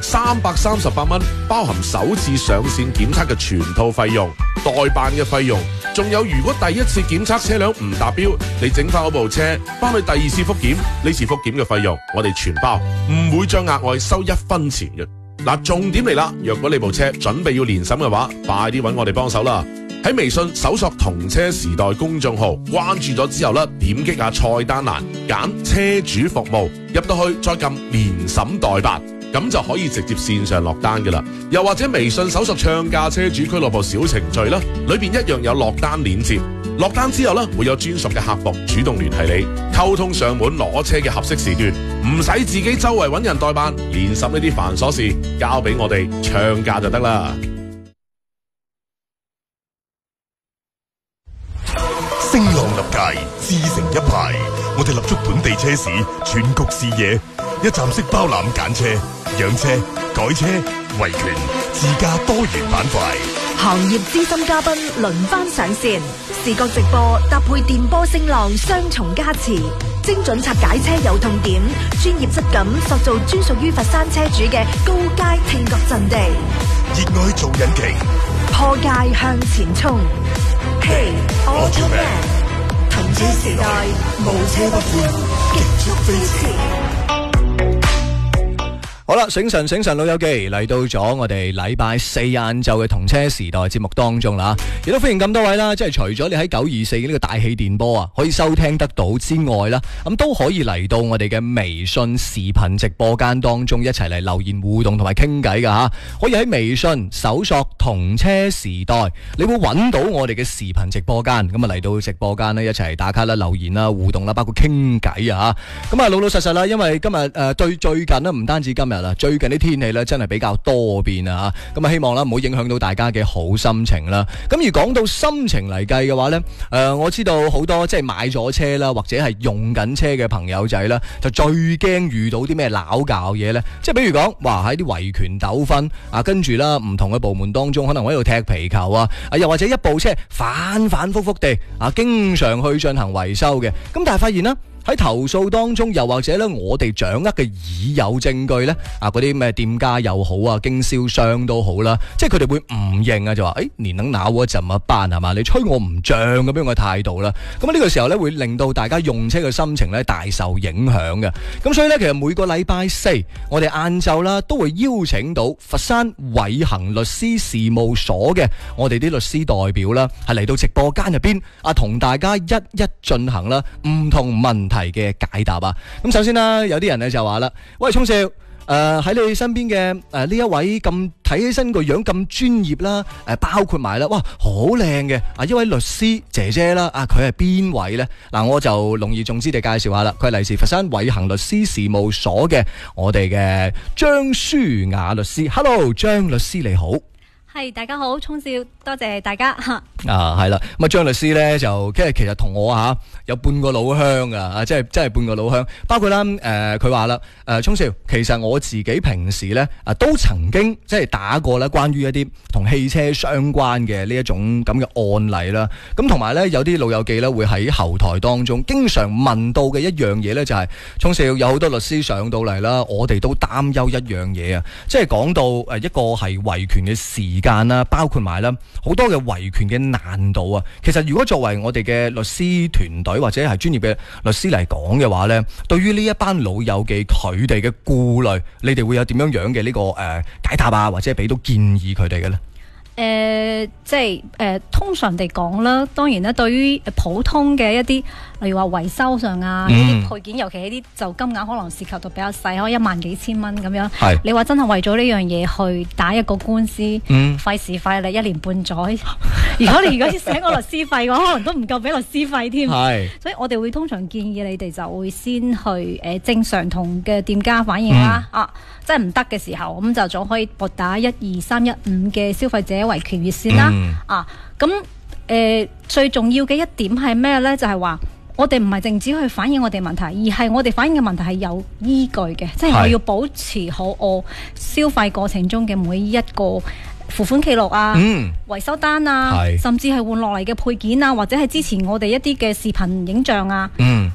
338蚊，包含首次上線檢測嘅全套費用、代辦嘅費用，仲有如果第一次檢測車輛唔達標，你整翻嗰部車翻去第二次復檢，呢次復檢嘅費用我哋全包，唔會再額外收1分錢嘅。嗱，重點嚟啦，若果你部車準備要年審嘅話，快啲揾我哋幫手啦！喺微信搜索同車時代公眾號，關注咗之後咧，點擊下菜單欄，揀車主服務，入到去再撳年審代辦，咁就可以直接線上落單噶啦。又或者微信搜索暢駕車主俱樂部小程序啦，裏邊一樣有落單鏈接。落單之後咧，會有專屬嘅客服主動聯繫你，溝通上門攞車嘅合適時段，唔使自己周圍揾人代辦，年審呢啲繁瑣事交俾我哋暢駕就得啦。 聲浪立界，自成一派。我哋立足本地車市全局視野，一站式包攬揀車、養車、改車、維權、自駕多元板塊。 行業資深嘉賓輪番上線，視覺直播搭配電波聲浪雙重加持，精準拆解車有痛點，專業質感塑造專屬於佛山車主嘅高階聽覺陣地。 熱愛做引擎， 破界向前衝。Hey Automan， 同車時代，無車不歡，極速飛馳。 好啦，醒神老友記嚟到咗我哋禮拜4晏晝嘅同車時代節目當中啦，亦都歡迎咁多位啦，即係除咗你喺924呢個大氣電波啊可以收聽得到之外啦，咁都可以嚟到我哋嘅微信視頻直播間當中一齊嚟留言互動同埋傾偈噶吓，可以喺微信搜索同車時代，你會揾到我哋嘅視頻直播間，咁啊嚟到直播間呢，一齊打卡啦、留言啦、互動啦，包括傾偈啊吓，咁啊老老實實啦，因為今日對最近呢，唔單止今日。最近啲天氣咧真係比較多變啊，咁啊希望啦唔好影響到大家嘅好心情啦。咁而講到心情嚟計嘅話呢，我知道好多即係買咗車啦，或者係用緊車嘅朋友仔啦，就最驚遇到啲咩鬧交嘢呢？即係比如講，話喺啲維權糾紛啊，跟住啦唔同嘅部門當中，可能喺度踢皮球啊，又或者一部車反复地啊，經常去進行維修嘅，咁但係發現啦。喺投訴當中，又或者咧，我哋掌握嘅已有證據咧，啊嗰啲咩店家又好啊，經銷商都好啦，即係佢哋會唔認啊，就話你能拿我怎麼辦係嘛？你吹我唔漲咁樣嘅態度啦。咁呢個時候咧，會令到大家用車嘅心情咧大受影響嘅。咁所以咧，其實每個禮拜4，我哋晏晝啦都會邀請到佛山偉恒律師事務所嘅我哋啲律師代表啦，係嚟到直播間入邊啊，同大家一一進行啦唔同問題嘅解答啊！咁首先啦，有啲人咧就話啦，喂，聰少，喺你身邊嘅呢一位咁睇起身個樣咁專業啦，包括埋啦，哇，好靚嘅啊一位律師姐姐啦，啊佢係邊位呢？嗱，我就隆而重之地介紹下啦，佢係嚟自佛山偉恒律師事務所嘅我哋嘅張舒雅律師。Hello， 張律師你好。 係，大家好，聰少，多謝大家吓。 係啦，咁啊張律師咧就其實同我有半個老鄉噶，即係真係半個老鄉。包括啦，佢話啦，聰少，其實我自己平時咧都曾經即係打過啦，關於一啲同汽車相關嘅呢一種咁嘅案例啦。咁同埋咧有啲老友記咧會喺後台當中經常問到嘅一樣嘢咧就係，聰少有好多律師上到嚟啦，我哋都擔憂一樣嘢啊，即係講到一個係維權嘅時間啦，包括埋啦好多嘅維權嘅難度啊。其實如果作為我哋嘅律師團隊或者係專業嘅律師嚟講嘅話呢，對於呢一班老友記佢哋嘅顧慮，你哋會有點樣樣嘅呢個解答啊，或者俾到建議佢哋嘅呢？ 即係通常地講啦，當然咧，對於普通嘅一啲，例如話維修上啊，呢啲配件，尤其係啲就金額可能涉及到比較細，可能1萬幾千蚊咁樣。係你話真係為咗呢樣嘢去打一個官司，費時費力1年半載。如果要寫個律師費嘅話，可能都唔夠俾律師費添。係，所以我哋會通常建議你哋就會先去正常同嘅店家反映啦。即係唔得嘅時候，咁就仲可以撥打12315嘅消費者維權熱線啦。咁最重要嘅一點係咩呢？就係話我哋唔係淨止去反映我哋問題，而係我哋反映嘅問題係有依據嘅，即係我要保持好我消費過程中嘅每一個付款記錄啊、維修單啊，甚至係換落嚟嘅配件啊，或者係之前我哋一啲嘅視頻影像啊。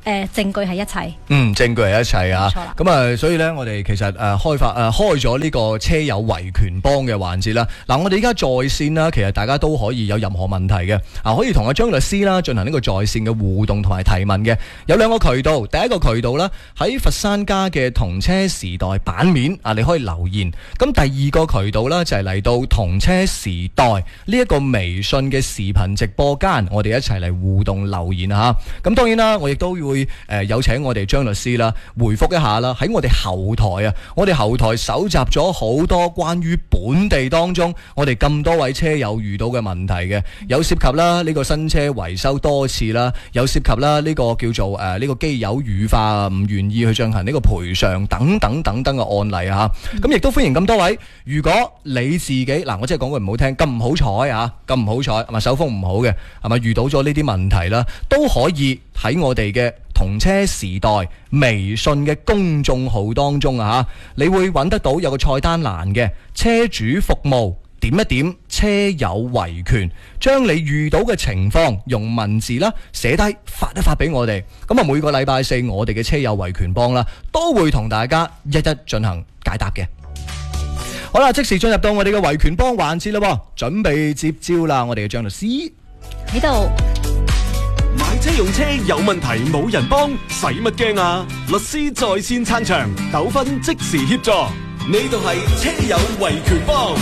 證據係一切。 證據係一切啊！ 冇錯啦咁啊，所以咧，我哋其實開咗呢個車友維權幫嘅環節啦。嗱，我哋而家在線啦，其實大家都可以有任何問題嘅，可以同阿張律師啦進行呢個在線嘅互動同埋提問嘅。有兩個渠道，第一個渠道啦，喺佛山家嘅同車時代版面你可以留言。咁第二個渠道啦，就係嚟到同車時代呢一個微信嘅視頻直播間，我哋一齊嚟互動留言吓。咁當然啦，我亦都會有請我哋張律師啦，回覆一下啦。喺我哋後台啊，我哋後台搜集咗好多關於本地當中我哋咁多位車友遇到嘅問題嘅，有涉及啦呢個新車維修多次啦，有涉及啦呢個叫做呢個機油乳化啊，唔願意去進行呢個賠償等等等等嘅案例啊。咁亦都歡迎咁多位，如果你自己嗱，我真係講句唔好聽，咁唔好彩啊，咁唔好彩，係咪手風唔好嘅，係咪遇到咗呢啲問題啦，都可以喺我哋嘅同車時代微信嘅公眾號當中啊，你會揾得到有個菜單欄嘅車主服務，點一點車友維權，將你遇到嘅情況用文字啦寫低發一發俾我哋。咁啊，每個禮拜四我哋嘅車友維權幫啦，都會同大家一一進行解答嘅。好啦，即時進入到我哋嘅維權幫環節啦，準備接招啦！我哋嘅張律師喺度。 買車用車有問題冇人幫，使乜驚啊？律師在線撐場，糾紛即時協助。呢度係車友維權幫。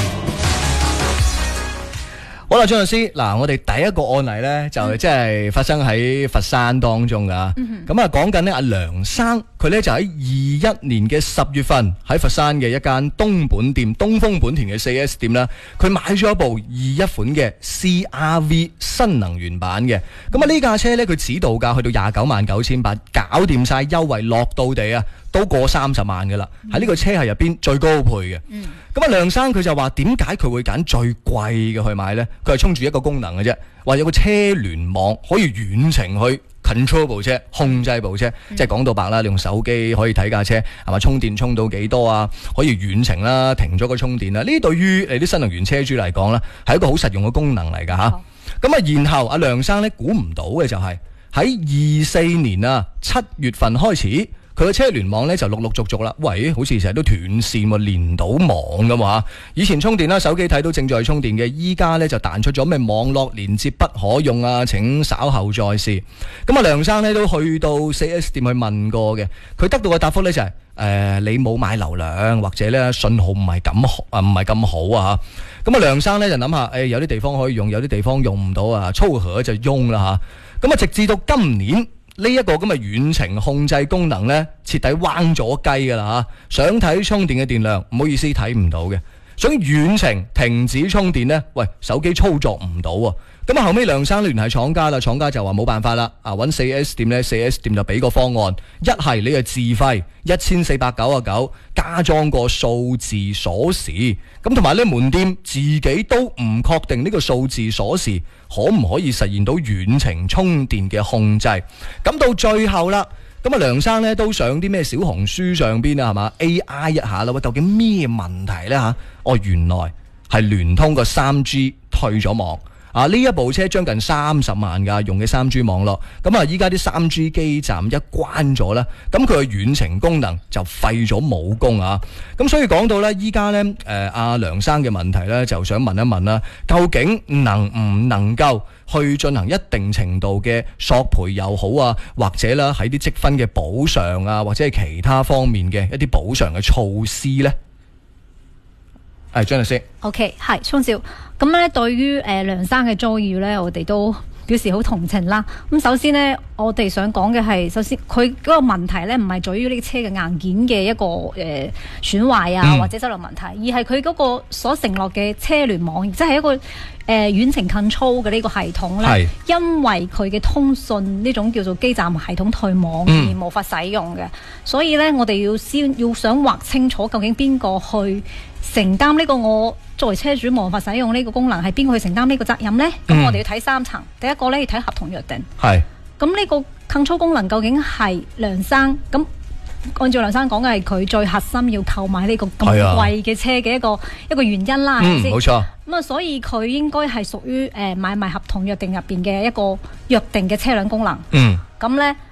好啦，張律師，嗱，我哋第一個案例呢，就即係發生喺佛山當中噶。咁啊，講緊呢，阿梁生，佢呢就喺21年嘅10月份喺佛山嘅一間東風本田嘅 4S 店啦，佢買咗一部21款嘅 CR-V 新能源版嘅。咁啊，呢架車呢，佢指導價去到299800，搞掂晒優惠，落到地啊，都過30萬噶啦。喺呢個車系入邊最高配嘅。咁啊，梁生佢就話點解佢會揀最貴嘅去買呢？佢係衝住一個功能嘅啫，話有個車聯網可以遠程去 control 部車，控制部車，即係講到白啦，你用手機可以睇架車係咪充電充到幾多啊？可以遠程啦，停咗個充電啦。呢對於你啲新能源車主嚟講呢，係一個好實用嘅功能嚟㗎吓。咁啊，然後阿梁生呢，估唔到嘅就係喺24年啊7月份開始。佢嘅車聯網咧就陸陸續續啦，喂，好似成日都斷線喎，連唔到網噶嘛。以前充電啦，手機睇到正在充電嘅，依家咧就彈出咗咩網絡連接不可用啊，請稍後再試。咁啊，梁生咧都去到 4S 店去問過嘅，佢得到嘅答覆咧就係你冇買流量，或者咧信號唔係咁好啊。咁啊，梁生咧就諗下，有啲地方可以用，有啲地方用唔到啊，粗河就用啦嚇。咁啊，直至到今年。呢一個咁嘅遠程控制功能呢，徹底彎咗雞噶啦嚇！想睇充電嘅電量，唔好意思睇唔到嘅；想遠程停止充電呢，喂，手機操作唔到喎。咁啊，後尾梁生聯繫廠家啦，廠家就話冇辦法啦，揾 4S 店呢， 4S 店就俾個方案，一係你就自費1499加裝個數字鎖匙，咁同埋呢門店自己都唔確定呢個數字鎖匙可唔可以實現到遠程充電嘅控制。咁到最後啦，咁啊梁生呢都上啲咩小紅書上邊啊，係嘛 AI 一下啦，喂，究竟咩問題呢嚇？哦，原來係聯通個 3G 退咗網。呢一部車將近30萬㗎，用嘅 3G 網絡，咁啊依家啲 3G 基站一關咗啦，咁佢嘅遠程功能就廢咗武功啊！咁所以講到呢，依家呢，阿梁生嘅問題呢，就想問一問啦，究竟能唔能夠去進行一定程度嘅索賠又好啊，或者啦喺啲積分嘅補償啊，或者係其他方面嘅一啲補償嘅措施呢？張律師 OK， 係聰少。咁咧，對於梁生嘅遭遇咧，我哋都表示好同情啦。咁首先呢，我哋想講嘅係，首先佢嗰個問題咧，唔係在於呢個車嘅硬件嘅一個損壞啊，或者質量問題，而係佢嗰個所承諾嘅車聯網，亦即係一個遠程 control 嘅呢個系統咧，因為佢嘅通訊呢種叫做基站系統退網而無法使用嘅。所以咧，我哋要想劃清楚，究竟邊個去承擔呢個，我作為車主無法使用呢個功能，係邊個去承擔呢個責任呢？咁我哋要睇3層。第一個呢，要睇合同約定。係。咁呢個 control 功能究竟係梁生咁？按照梁生講嘅係佢最核心要購買呢個咁貴嘅車嘅一個原因啦，係咪先？冇錯。咁啊，所以佢應該係屬於買賣合同約定入邊嘅一個約定嘅車輛功能。咁呢，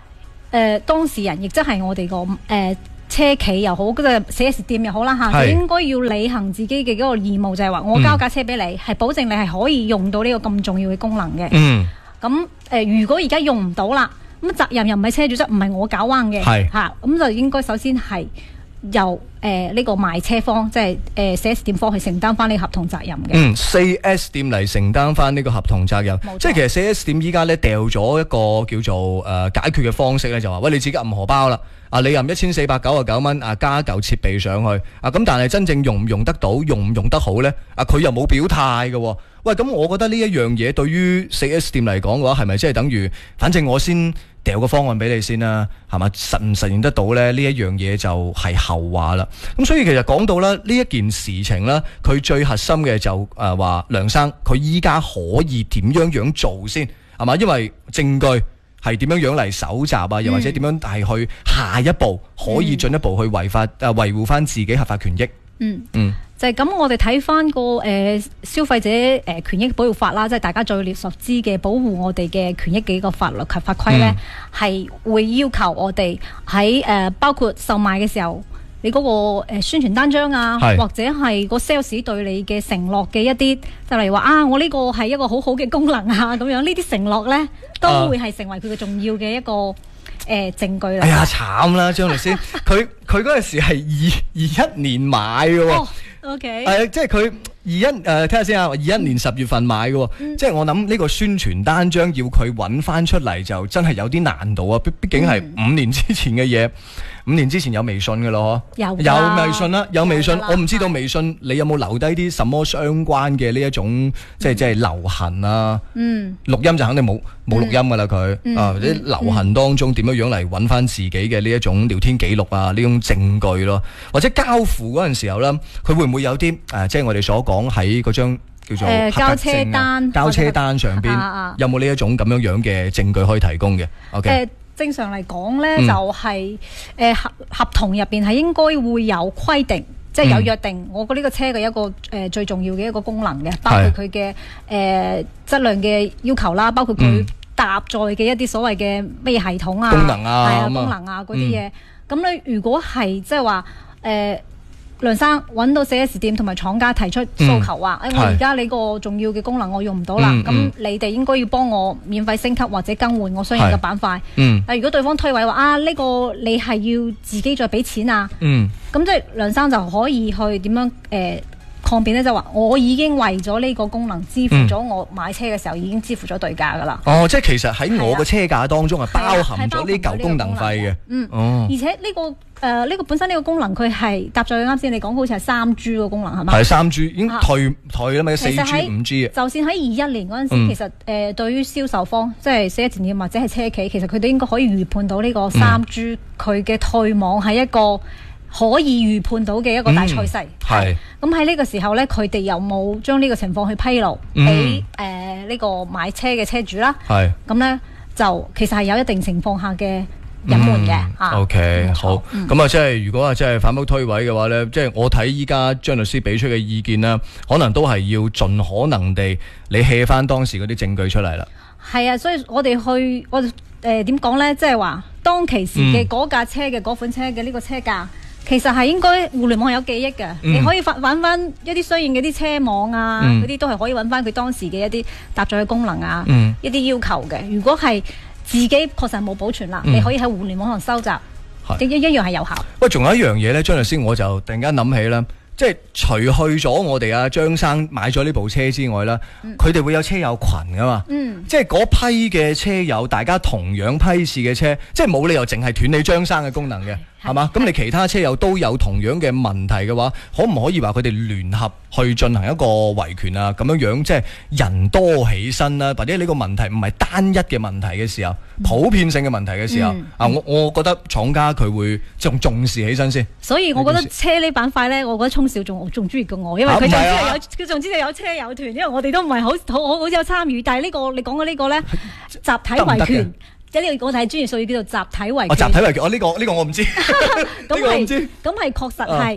當事人，亦即係我哋個車企又好，嗰個 4S 店又好啦嚇， 係就應該要履行自己嘅嗰個義務，就係話我交架車俾你，係保證你係可以用到呢個咁重要嘅功能嘅。 嗯， 咁如果而家用唔到啦，咁責任又唔係車主，即係唔係我搞彎嘅係嚇，咁就應該首先係由呢個賣車方，即係4S 店方去承擔翻呢個合同責任嘅。 4S 店嚟承擔翻呢個合同責任冇錯， 即係其實 4S 店依家咧掉咗一個叫做解決嘅方式咧，就話喂，你自己揞荷包啦，你揞1499蚊加一嚿設備上去咁，但係真正用唔用得到，用唔用得好咧佢又冇表態嘅喎。喂，咁我覺得呢一樣嘢對於 4S 店嚟講嘅話，係咪即係等於反正我先掉個方案俾你先啦，係嘛？實唔實現得到咧？呢一樣嘢就係後話啦。咁所以其實講到啦，呢一件事情啦，佢最核心嘅就話梁生佢依家可以點樣做先係嘛？因為證據係點樣嚟搜集啊，又或者點樣係去下一步可以進一步去維護翻自己合法權益。 就係咁，我哋睇翻個消費者權益保護法啦，即係大家最熟知嘅保護我哋嘅權益嘅一個法律及法規咧，係會要求我哋喺包括售賣嘅時候，你嗰個宣傳單張啊，或者係個 sales 對你嘅承諾嘅一啲，就例如話我呢個係一個好好嘅功能啊，咁樣呢啲承諾咧，都會係成為佢嘅重要嘅一個證據啦。 哎呀，慘啦，張律師，佢嗰陣時係21年買嘅喎。 OK， 即係佢睇下先啊，21年10月份買嘅，即係我諗呢個宣傳單張要佢揾翻出嚟就真係有啲難度啊！畢竟係5年之前嘅嘢，5年之前有微信嘅咯，有微信啦，有微信，我唔知道微信你有冇留低啲什麼相關嘅呢一種即係流行啊？錄音就肯定冇錄音噶啦佢或者流行當中點樣嚟揾翻自己嘅呢一種聊天記錄啊，呢種證據咯，或者交付嗰陣時候咧，佢會唔會有啲即係我哋所講喺嗰張叫做交車單、 交車單上邊有冇呢一種咁樣嘅證據可以提供嘅 ？OK， 正常嚟講咧，就係合同入邊係應該會有規定，即係有約定，我覺得呢個車嘅一個最重要嘅一個功能嘅，包括佢嘅質量嘅要求啦，包括佢搭載嘅一啲所謂嘅咩系統啊、 功能啊、 功能啊嗰啲嘢。咁你如果係即係話梁生揾到 4S 店同埋廠家提出訴求話，我而家你個重要嘅功能我用唔到啦，咁你哋應該要幫我免費升級或者更換我相應嘅板塊。但如果對方推諉話呢個你係要自己再俾錢啊，咁即係梁生就可以去點樣抗辯呢？就話我已經為咗呢個功能支付咗我買車嘅時候已經支付咗對價噶啦。 即係其實喺我嘅車價當中係包含咗呢嚿功能費嘅。 而且呢個本身呢個功能佢係搭載啱先你講好似係3G 個功能係嘛？係 3G 已經退啦嘛，4G 5G 就算喺21年嗰陣時，其實對於銷售方即係4S店或者係車企，其實佢哋應該可以預判到呢個3G 佢嘅退網係一個可以預判到嘅一個大趨勢。咁喺呢個時候呢，佢哋有冇將呢個情況去披露俾呢個買車嘅車主啦？咁呢，就其實係有一定情況下嘅隱瞞嘅。 OK， 好。咁即係如果即係反覆推諉嘅話呢，即係我睇依家張律師俾出嘅意見啦，可能都係要盡可能地你 hea 翻當時嗰啲證據出嚟啦。 係啊，所以我哋點講呢？即係話當其時嘅嗰架車嘅嗰款車嘅呢個車價。其實係應該互聯網有記憶嘅，你可以揾翻一啲相應嘅啲車網啊，嗰啲都係可以揾翻佢當時嘅一啲搭載嘅功能啊，一啲要求嘅。如果係自己確實冇保存啦，你可以喺互聯網上收集，一樣係有效。 喂，仲有一樣嘢咧，張律師我就突然間諗起啦，即係除去咗我哋張生買咗呢部車之外啦，佢哋會有車友群噶嘛，即係嗰批嘅車友，大家同樣批次嘅車，即係冇理由淨係斷你張生嘅功能嘅。係嘛？咁你其他車友都有同樣嘅問題嘅話，可唔可以話佢哋聯合去進行一個維權啊？咁樣即係人多起身啦，或者呢個問題唔係單一嘅問題嘅時候，普遍性嘅問題嘅時候，我覺得廠家佢會重視起身先。 所以我覺得車呢板塊咧，我覺得聰少仲中意過我，因為佢仲知道有車友團，因為我哋都唔係好有參與。但係呢個你講嘅呢個咧，集體維權。即係呢個我睇專業術語叫做集體維權。 集體維權，呢個我唔知。 咁係確實係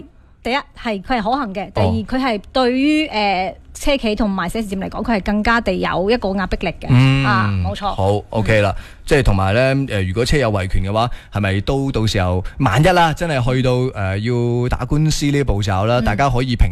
第一係佢係可行嘅，第二佢係對於車企同埋寫字店嚟講，佢係更加地有一個壓迫力嘅。冇錯。 好 OK 啦，即係同埋咧如果車友維權嘅話，係咪都到時候萬一啦，真係去到要打官司呢啲步驟啦，大家可以